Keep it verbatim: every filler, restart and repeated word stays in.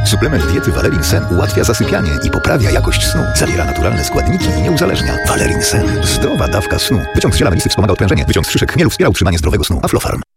Suplement diety Valerin Sen ułatwia zasypianie i poprawia jakość snu. Zawiera naturalne składniki i nie uzależnia. Valerin Sen. Zdrowa dawka snu. Wyciąg z ziela melisy wspomaga odprężenie. Wyciąg z szyszek chmielu wspiera utrzymanie zdrowego snu. Aflofarm.